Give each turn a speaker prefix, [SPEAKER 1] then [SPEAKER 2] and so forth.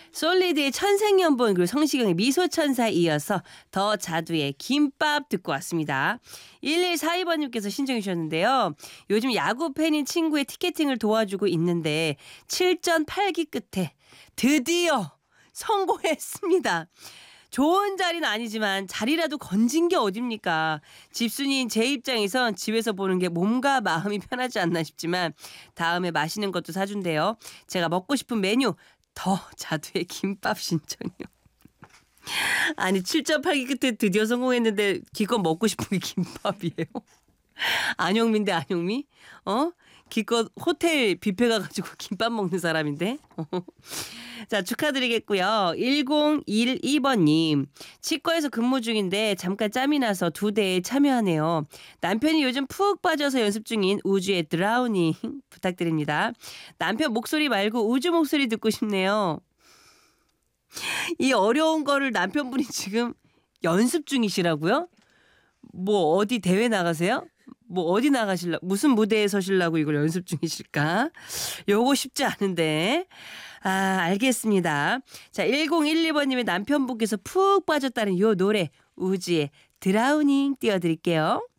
[SPEAKER 1] 솔리드의 천생연분 그리고 성시경의 미소천사에 이어서 더 자두의 김밥 듣고 왔습니다. 1142번님께서 신청해 주셨는데요. 요즘 야구 팬인 친구의 티켓팅을 도와주고 있는데 7전 8기 끝에 드디어 성공했습니다. 좋은 자리는 아니지만 자리라도 건진 게 어딥니까? 집순이인 제 입장에선 집에서 보는 게 몸과 마음이 편하지 않나 싶지만 다음에 맛있는 것도 사준대요. 제가 먹고 싶은 메뉴 더 자두의 김밥 신청이요. 아니 7.8기 끝에 드디어 성공했는데 기껏 먹고 싶은 게 김밥이에요. 안영미인데 안영미? 기껏 호텔 뷔페 가가지고 김밥 먹는 사람인데. 자, 축하드리겠고요. 1012번님. 치과에서 근무 중인데 잠깐 짬이 나서 2대에 참여하네요. 남편이 요즘 푹 빠져서 연습 중인 우주의 드라우닝 부탁드립니다. 남편 목소리 말고 우주 목소리 듣고 싶네요. 이 어려운 거를 남편분이 지금 연습 중이시라고요? 뭐 어디 대회 나가세요? 뭐 어디 무슨 무대에 서시려고 이걸 연습 중이실까? 요거 쉽지 않은데. 알겠습니다. 자, 1012번님의 남편분께서 푹 빠졌다는 요 노래 우지의 드라우닝 띄워드릴게요.